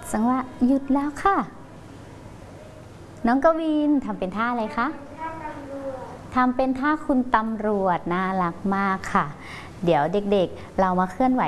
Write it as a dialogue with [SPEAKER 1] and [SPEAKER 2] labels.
[SPEAKER 1] แสดงว่าหยุดแล้วค่ะน้องกวินทำเป็นท่าอะไรคะทำเป็นท่าคุณตำรวจน่ารักมากค่ะเดี๋ยวเด็กๆเรามาเคลื่อนไหว